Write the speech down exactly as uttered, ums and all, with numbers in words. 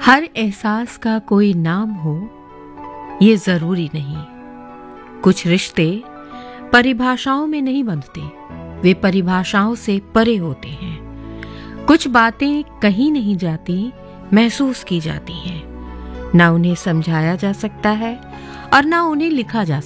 हर एहसास का कोई नाम हो ये जरूरी नहीं। कुछ रिश्ते परिभाषाओं में नहीं बंधते, वे परिभाषाओं से परे होते हैं। कुछ बातें कहीं नहीं जाती, महसूस की जाती हैं। ना उन्हें समझाया जा सकता है और ना उन्हें लिखा जा